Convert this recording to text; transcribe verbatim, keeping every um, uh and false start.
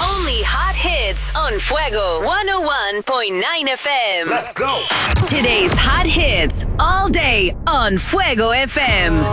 Only hot hits on Fuego one oh one point nine F M. Let's go. Today's hot hits all day on Fuego F M.